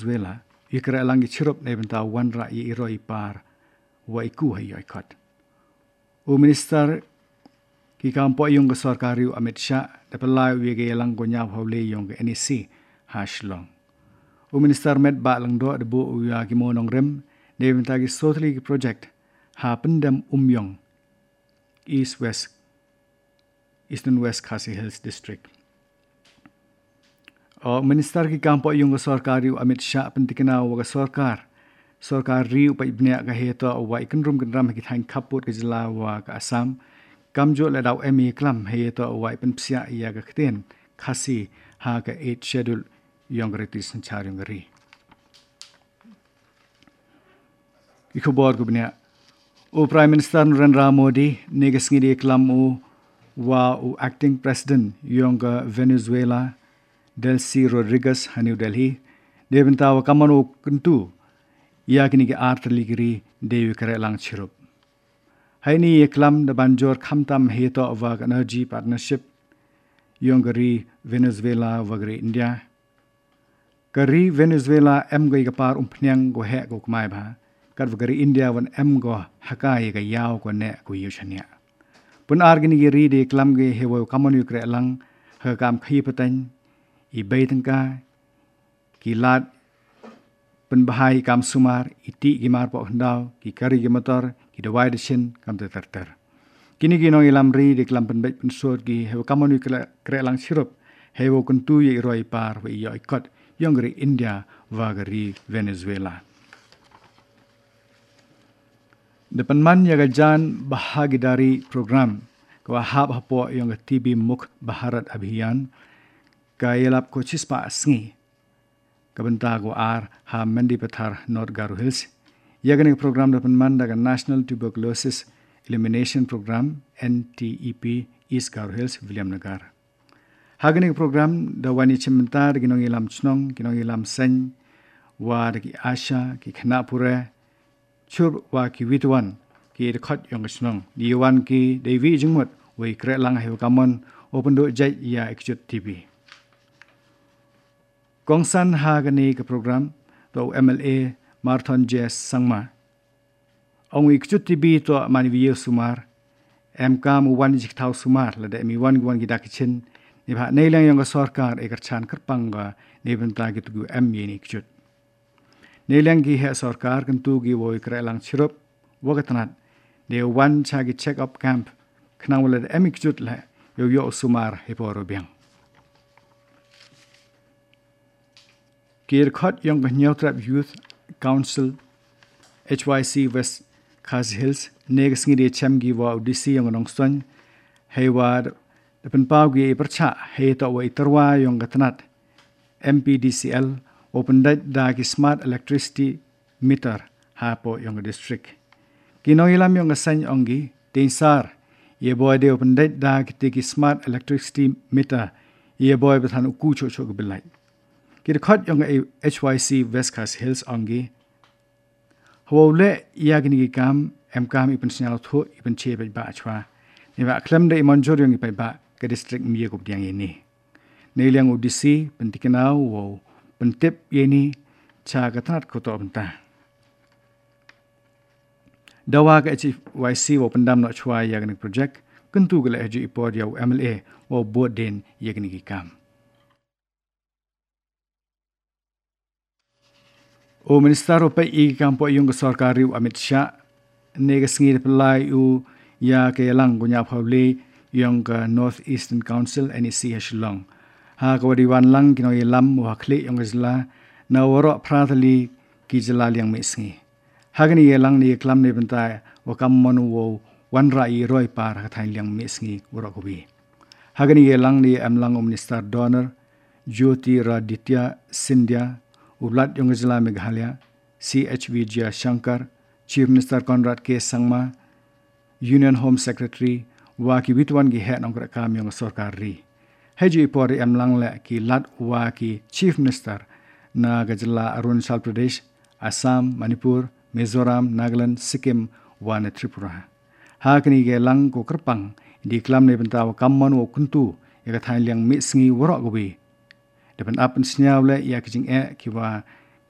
Venezuela ikra lang gichirop na ibenta wanra i iroi par wa iku hayo ikot. O minister ki kampo yung sarkari Amit Shah dapalai wege lang gonya haule yung NEC hashlong. O minister met ba lang do debu uya ki monong rem na ibenta ki totally project ha pendam umyong Eastern West Khasi Hills District. O minister ki kampo yung sarkari Amit Shah pentikina wa sarkari upa ibnya ka heto wa ikenrum kendram ki thain kaput ke jila wa ka Assam kamjo le daw emi klam heto wa ipen psia ya ka kten khasi ha ka 8 schedule yung ritis sanchar yung ri. Ikobor ko bnya o Prime Minister Narendra Modi negasngi di klam o acting president yung Venezuela Delcy Rodriguez ha New Delhi deventa wa kamano kentu ia kini ke artiligiri dewi kare lang chirup. Hai ni eklam da banjor khamtam heto wa energy partnership yung gari Venezuela wa gari India. Gari Venezuela goi kapar umpnyang go he go kmai ba. Kat wa gari India wan go hakai ga yaw go ne go yushanya. Pun argini giri de eklam ge hewo kamonu kare lang ha kam khi patany i baitangka kilat penbahai kam sumar iti gimar po hendau ki kari motor ki dawai desin kam terter. Kini ginong ilam ri de klam penbait pensur ki hewo kamonu kre lang sirup hewo kentu ye roi par wa iyo ikot yung gari India wa gari Venezuela. Depan man ya gajan bahagi dari program kwa hab hapo yung TB Mukh Bharat Abhiyan kayalap ko chispa asngi kabenta go ar ha mendi pathar North Garo Hills yagani program depan man daga National Tuberculosis Elimination Program NTEP East Garo Hills William Nagar hagani program da wani chimenta ginong ilam chnong ginong ilam sen wa dagi asha ki khnapure chur wa ki witwan ki khot yong chnong diwan ki devi jingmot we kre lang he kamon open do jai ya ekchut TV Kongsan hagani ke program to MLA Marthon J.S. Sangma. Ong ikchut tibi to manviyo sumar. Kam wan jiktau sumar lada mi wan gidak chin. Ni ba nailang yung sarkar ekarchan kerpangga ni benta gitu ye ikchut. Nailang gi he sarkar kentu gi wo ikrelang chirup wagatanat. De wan chagi check up camp knang lada ikchut la yo sumar heporo biang. Kirkhot Young Banyautrap Youth Council HYC West Khasi Hills negasngi de chamgi wa udisi yung nongson haywad depan paugi percha hay to wa iterwa yung gatanat MPDCL open dagi smart electricity meter hapo yung district kinoilam yung asan ongi tinsar ye boy de open dagi tiki smart electricity meter ye boy betan ukucho chok bilai Kirkhot yung HYC West Khasi Hills ongi. Hawole yagini kam ipan sinyal thu ipan che ba achwa. Niba klam da imanjor yung ipai ba ke district miye ko diang ini. Niliang udisi pentikinaw wo pentip yeni cha katanat ko to benta. Dawa ka HYC wo pendam no chwa yagini project kentu gala heju ipod yaw MLA wo bodin yagini kam. O minister upai i kampo yung sarkari Amit Shah negasngi pelai ya ke lang gunya phawli yung North Eastern Council NEC Hashlong ha kawadiwan lang kinoy lam wa khli yung isla na woro prathali ki jala liang misngi hagani yelang ni klam ne bentai wa kammonu wo wanra i roi par ha thain liang misngi woro kubi hagani yelang ni amlang minister donor Jyoti Raditya Sindhya Ulat yung Islam Meghalaya, CHV Jia Shankar, Chief Minister Conrad K. Sangma, Union Home Secretary, Waki Witwan gi het nong kam yung sarkar ri. Heju ipori amlang le ki lat Waki Chief Minister na gajla Arunachal Pradesh, Assam, Manipur, Mizoram, Nagaland, Sikkim, wa Tripura. Hakni ge lang ko kerpang di klam ne bentaw kammon wo kuntu ya thain liang mi sngi worok gobi. Depan apen senyaw le ya kijing kiwa